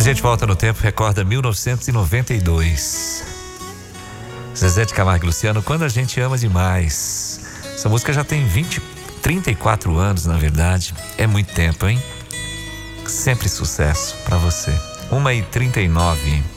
gente volta no tempo, recorda 1992. Zezé de Camargo e Luciano, Quando a Gente Ama Demais. Essa música já tem 34 anos, na verdade. É muito tempo, hein? Sempre sucesso pra você. 1h39.